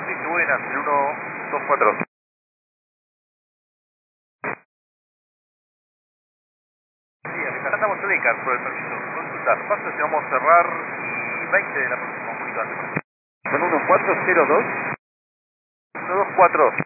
Sí, buenas, el 124. Sí, Alejandra, andamos en ECAR por el permiso. Consultar, paso si vamos a cerrar y 20 de la próxima, un poquito antes. Con 1402. 1242.